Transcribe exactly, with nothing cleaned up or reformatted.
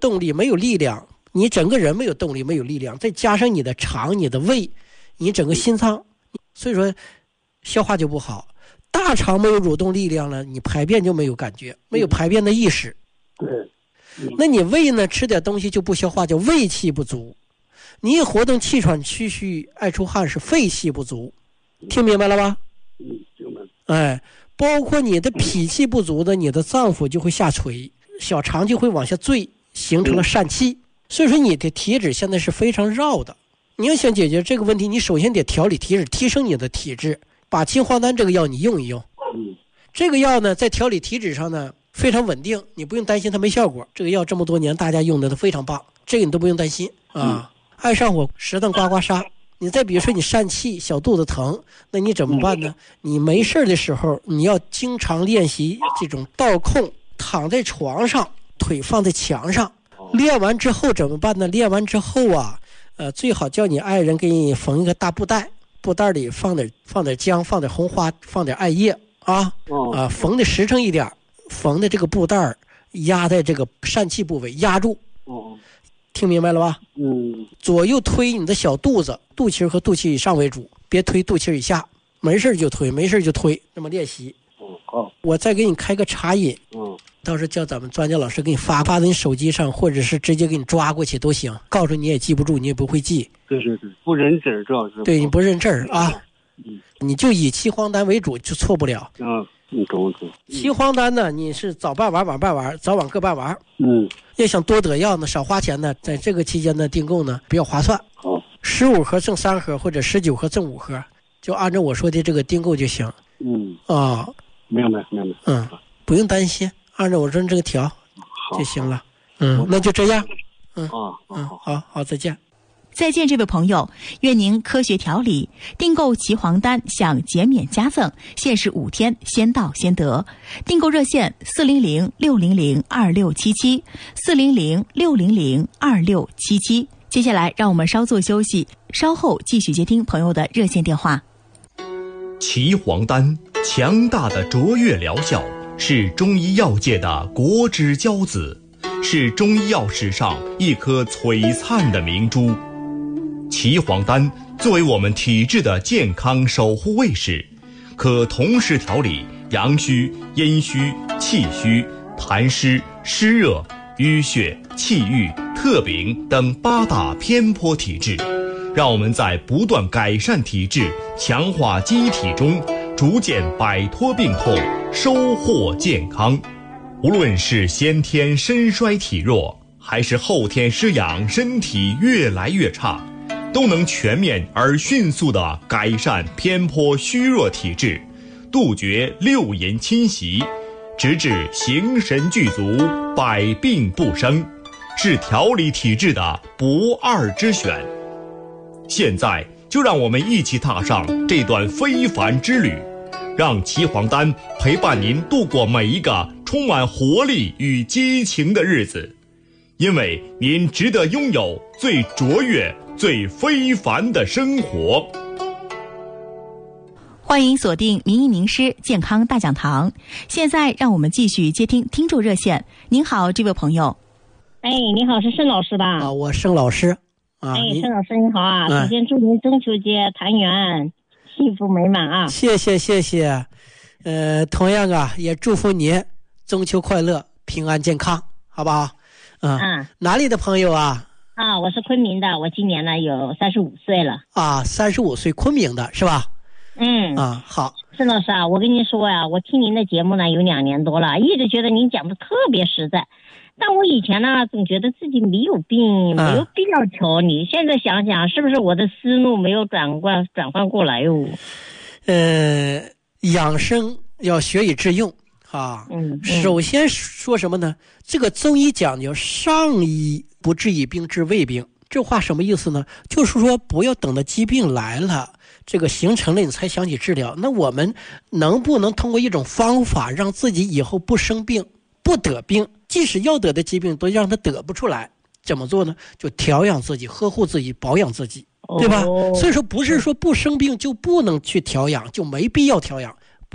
动力，没有力量，你整个人没有动力，没有力量，再加上你的肠、你的胃、你整个心脏，所以说消化就不好。大肠没有蠕动力量了，你排便就没有感觉，没有排便的意识。 对。 那你胃呢，吃点东西就不消化，叫胃气不足。你一活动气喘吁吁爱出汗是肺气不足，听明白了吧？ 嗯，明白。 哎，包括你的脾气不足的，你的脏腑就会下垂，小肠就会往下坠，形成了疝气。所以说你的体质现在是非常绕的。你要想解决这个问题，你首先得调理体质，提升你的体质。把青黄丹这个药你用一用。 嗯， 这个药呢，在调理体质上呢非常稳定，你不用担心它没效果。这个药这么多年大家用的都非常棒，这个你都不用担心啊。爱上火适当刮刮痧，你再比如说你疝气、小肚子疼，那你怎么办呢？你没事的时候，你要经常练习这种倒空，躺在床上，腿放在墙上。练完之后怎么办呢？练完之后啊，呃，最好叫你爱人给你缝一个大布袋。布袋里放点放点姜，放点红花，放点艾叶啊啊，缝的实诚一点，缝的这个布袋压在这个疝气部位，压住。 哦， 听明白了吧？ 嗯， 左右推你的小肚子，肚脐和肚脐以上为主，别推肚脐以下。没事就推，没事就推，这么练习。 嗯，好。 我再给你开个茶饮。 嗯。 到时候叫咱们专家老师给你发发在你手机上，或者是直接给你抓过去都行。告诉你也记不住，你也不会记。 对对对，不认字主要是。 对，你不认字啊。 嗯。 你就以七黄丹为主，就错不了。 嗯，你懂懂。 七黄丹呢，你是早办完晚办完，早晚各办完。 嗯。 要想多得药呢，少花钱呢，在这个期间呢订购呢比较划算。 好。 十五盒赠三盒，或者十九盒赠五盒，就按照我说的这个订购就行。 嗯。 啊。 明白明白。 嗯，不用担心。按照我说这个调就行了。嗯，那就这样。嗯嗯，好好，再见。 再见，这位朋友，愿您科学调理，订购岐黄丹享减免加赠，限时五天，先到先得。订购热线四零零六零零二六七七四零零六零零二六七七。接下来让我们稍作休息，稍后继续接听朋友的热线电话。 岐黄丹强大的卓越疗效，是中医药界的国之骄子，是中医药史上一颗璀璨的明珠。岐黄丹作为我们体质的健康守护卫士，可同时调理阳虚、阴虚、气虚、痰湿、湿热、淤血、气郁、特禀等八大偏颇体质，让我们在不断改善体质、强化机体中，逐渐摆脱病痛，收获健康。无论是先天身衰体弱，还是后天失养身体越来越差，都能全面而迅速地改善偏颇虚弱体质，杜绝六淫侵袭，直至形神俱足，百病不生，是调理体质的不二之选。现在就让我们一起踏上这段非凡之旅，让岐黄丹陪伴您度过每一个充满活力与激情的日子，因为您值得拥有最卓越、最非凡的生活。 欢迎锁定名医名师健康大讲堂，现在让我们继续接听听众热线。您好，这位朋友。 哎，你好，是盛老师吧？ 啊，我盛老师。啊， 哎，盛老师你好啊！首先祝您中秋节团圆，幸福美满啊！ 谢谢谢谢，呃，同样啊，也祝福您中秋快乐，平安健康，好不好？嗯， 嗯， 哪里的朋友啊？ 啊，我是昆明的，我今年呢有三十五岁了。 啊，三十五岁，昆明的是吧？ 嗯， 啊，好。 盛老师啊，我跟您说呀、啊，我听您的节目呢有两年多了，一直觉得您讲的特别实在。但我以前呢，总觉得自己没有病，没有必要求你。嗯、现在想想，是不是我的思路没有转换转换过来哟？ 呃，养生要学以致用啊。嗯, 嗯。首先说什么呢？这个中医讲究上医不治已病治未病，这话什么意思呢？就是说不要等到疾病来了，这个形成了你才想起治疗。那我们能不能通过一种方法让自己以后不生病、不得病？即使要得的疾病都让他得不出来，怎么做呢？就调养自己，呵护自己，保养自己，对吧？哦、所以说不是说不生病就不能去调养，就没必要调养。